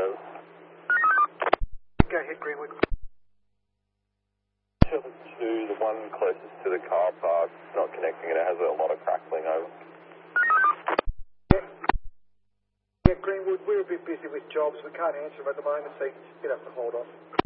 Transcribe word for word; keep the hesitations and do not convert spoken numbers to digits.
service. Go ahead, Greenwood. Shelter two, the one closest to the car park, not connecting and it has a lot of crackling over. Yeah, yeah Greenwood, we're a bit busy with jobs. We can't answer them at the moment, so you'd have to hold on.